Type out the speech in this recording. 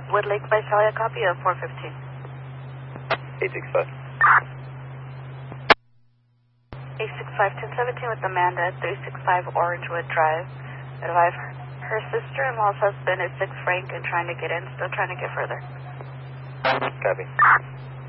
Wood Lake by Sally, a copy of 415. 865. 865-1017 with Amanda, 365 Orangewood Drive. Advise her sister-in-law's husband is 6 Frank and trying to get in, still trying to get further. Copy.